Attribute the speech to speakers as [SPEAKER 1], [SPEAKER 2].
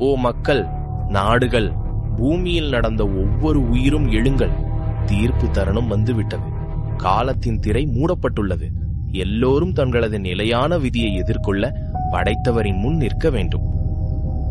[SPEAKER 1] ஓ மக்கள், நாடுகள், பூமியில் நடந்த ஒவ்வொரு உயிரும் எழுங்கள். தீர்ப்பு தருணம் வந்துவிட்டது. காலத்தின் திரை மூடப்பட்டுள்ளது. எல்லோரும் தங்களது நிலையான விதியை எதிர்கொள்ள படைத்தவரின் முன் நிற்க வேண்டும்.